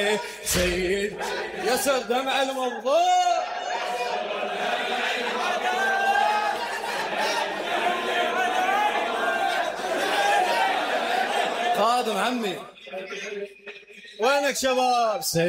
سيد يسر دمع الموضوع. قادم عمي، وينك شباب؟